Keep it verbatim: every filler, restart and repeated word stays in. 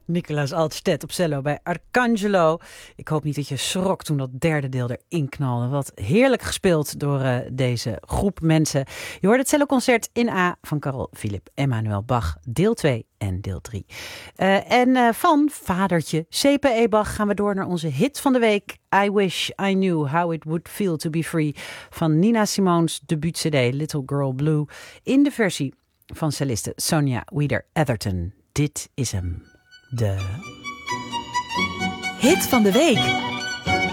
Nicolas Altstedt op cello bij Arcangelo. Ik hoop niet dat je schrok toen dat derde deel erin knalde. Wat heerlijk gespeeld door uh, deze groep mensen. Je hoort het celloconcert in A van Carl Philipp Emanuel Bach, deel twee en deel drie. Uh, en uh, van vadertje C P E Bach gaan we door naar onze hit van de week. I Wish I Knew How It Would Feel To Be Free van Nina Simone's debuut-cd Little Girl Blue in de versie van celliste Sonia Wieder-Atherton. Dit is hem. De hit van de week.